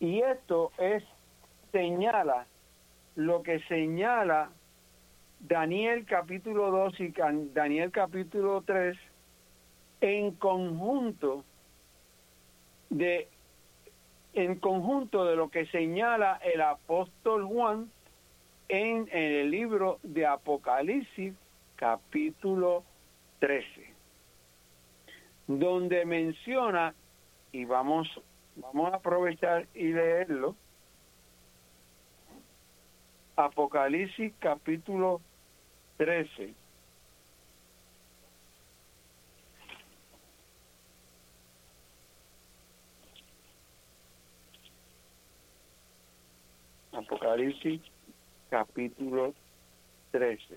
Y esto señala lo que señala Daniel capítulo 2 y Daniel capítulo 3 en conjunto de lo que señala el apóstol Juan en el libro de Apocalipsis capítulo 13, donde menciona, y vamos a aprovechar y leerlo, Apocalipsis capítulo 13. Apocalipsis capítulo 13.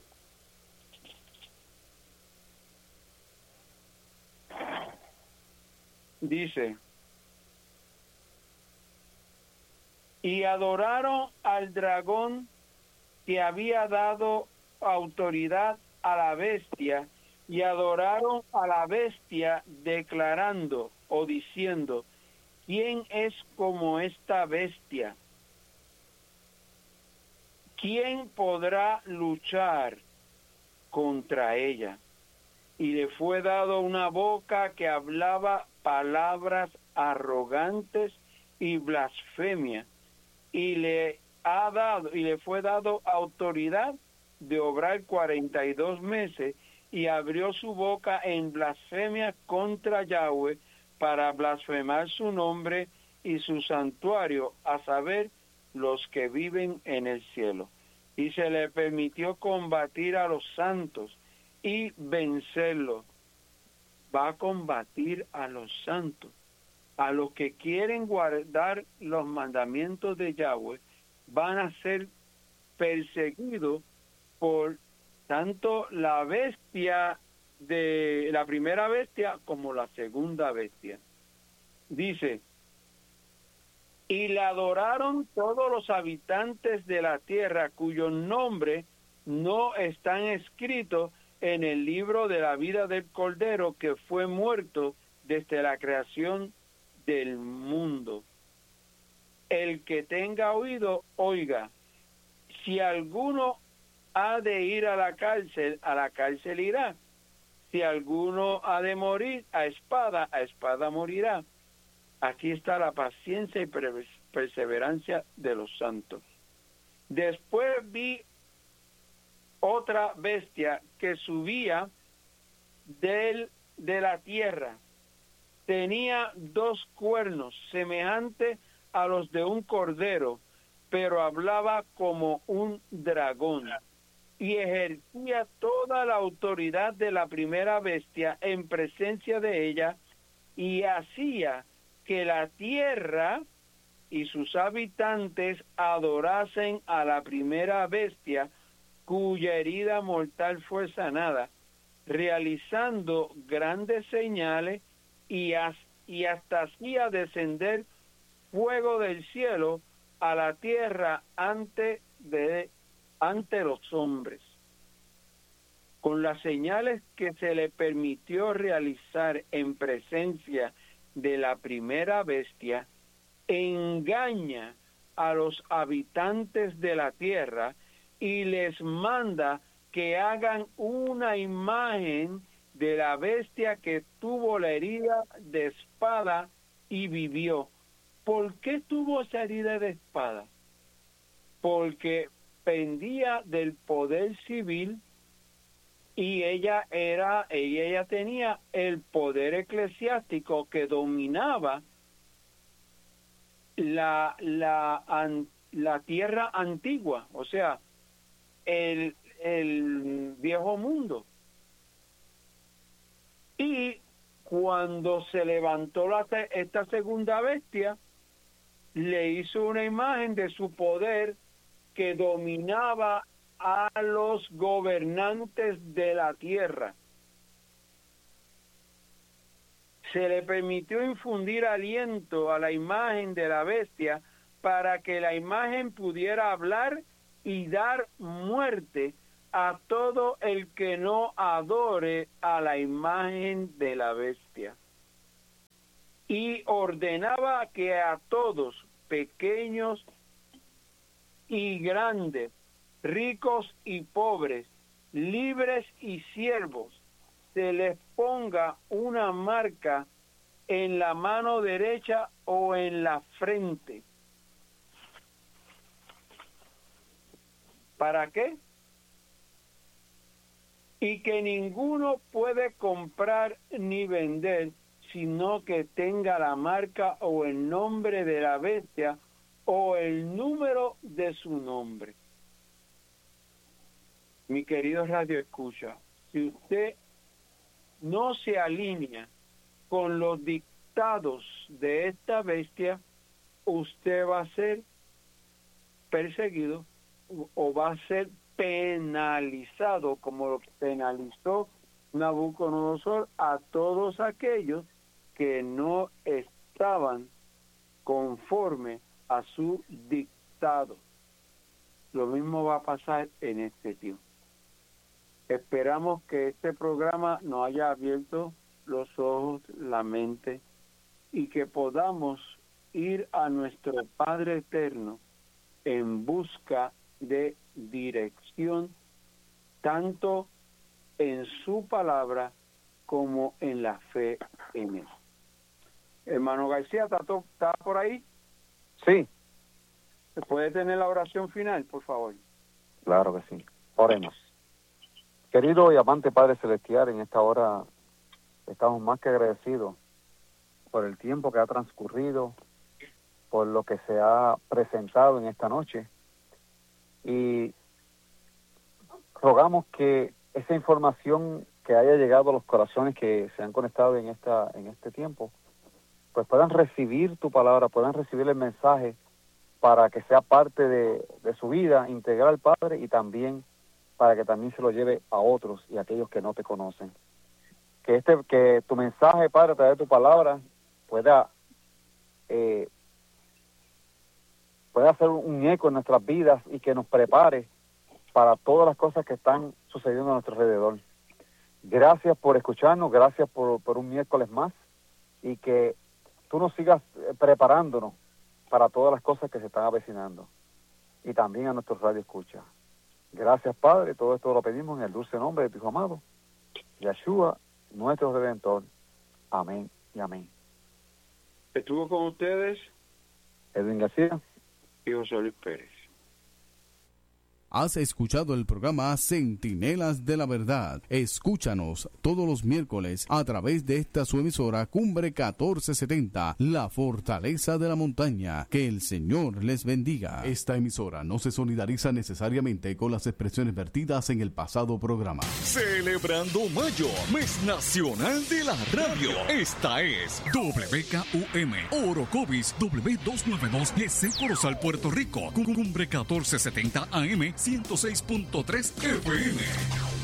Dice: y adoraron al dragón que había dado autoridad a la bestia, y adoraron a la bestia declarando o diciendo: ¿quién es como esta bestia? ¿Quién podrá luchar contra ella? Y le fue dado una boca que hablaba palabras arrogantes y blasfemia, y le fue dado autoridad de obrar 42 meses, y abrió su boca en blasfemia contra Yahweh, para blasfemar su nombre y su santuario, a saber, los que viven en el cielo. Y se le permitió combatir a los santos y vencerlos. Va a combatir a los santos, a los que quieren guardar los mandamientos de Yahweh. Van a ser perseguidos por tanto la bestia de la primera bestia como la segunda bestia. Dice: y la adoraron todos los habitantes de la tierra, cuyos nombres no están escritos en el libro de la vida del Cordero, que fue muerto desde la creación del mundo. El que tenga oído, oiga. Si alguno ha de ir a la cárcel irá. Si alguno ha de morir a espada morirá. Aquí está la paciencia y perseverancia de los santos. Después vi otra bestia que subía de la tierra. Tenía 2 cuernos semejantes a los de un cordero, pero hablaba como un dragón, y ejercía toda la autoridad de la primera bestia en presencia de ella, y hacía que la tierra y sus habitantes adorasen a la primera bestia, cuya herida mortal fue sanada, realizando grandes señales, y hasta hacía descender fuego del cielo a la tierra ante los hombres. Con las señales que se le permitió realizar en presencia de la primera bestia, engaña a los habitantes de la tierra y les manda que hagan una imagen de la bestia que tuvo la herida de espada y vivió. ¿Por qué tuvo esa herida de espada? Porque pendía del poder civil, y ella tenía el poder eclesiástico que dominaba la tierra antigua, o sea, el viejo mundo. Y cuando se levantó esta segunda bestia, le hizo una imagen de su poder que dominaba a los gobernantes de la tierra. Se le permitió infundir aliento a la imagen de la bestia para que la imagen pudiera hablar y dar muerte a todo el que no adore a la imagen de la bestia. Y ordenaba que a todos pequeños y grandes, ricos y pobres, libres y siervos, se les ponga una marca en la mano derecha o en la frente. ¿Para qué? Y que ninguno puede comprar ni vender, sino que tenga la marca o el nombre de la bestia o el número de su nombre. Mi querido Radio Escucha, si usted no se alinea con los dictados de esta bestia, usted va a ser perseguido o va a ser penalizado, como lo penalizó Nabucodonosor a todos aquellos que no estaban conforme a su dictado. Lo mismo va a pasar en este tiempo. Esperamos que este programa nos haya abierto los ojos, la mente, y que podamos ir a nuestro Padre Eterno en busca de dirección, tanto en su palabra como en la fe en él. Hermano García, ¿está por ahí? Sí. ¿Puede tener la oración final, por favor? Claro que sí. Oremos. Querido y amante Padre Celestial, en esta hora estamos más que agradecidos por el tiempo que ha transcurrido, por lo que se ha presentado en esta noche, y rogamos que esa información que haya llegado a los corazones que se han conectado en este tiempo, pues puedan recibir tu palabra, puedan recibir el mensaje para que sea parte de su vida integral, Padre, y también para que también se lo lleve a otros y a aquellos que no te conocen. Que tu mensaje, Padre, a través de tu palabra pueda hacer un eco en nuestras vidas y que nos prepare para todas las cosas que están sucediendo a nuestro alrededor. Gracias por escucharnos, gracias por un miércoles más, y que tú nos sigas preparándonos para todas las cosas que se están avecinando, y también a nuestros radio escucha. Gracias, Padre, todo esto lo pedimos en el dulce nombre de tu Hijo amado, Yeshua, nuestro Redentor. Amén y amén. Estuvo con ustedes Edwin García y José Luis Pérez. Has escuchado el programa Centinelas de la Verdad. Escúchanos todos los miércoles a través de esta su emisora Cumbre 1470, La Fortaleza de la Montaña. Que el Señor les bendiga. Esta emisora no se solidariza necesariamente con las expresiones vertidas en el pasado programa. Celebrando Mayo, Mes Nacional de la Radio. Esta es WKUM, Orocovis W292 y Ese Corozal, Puerto Rico. Cumbre 1470 AM 106.3 FM.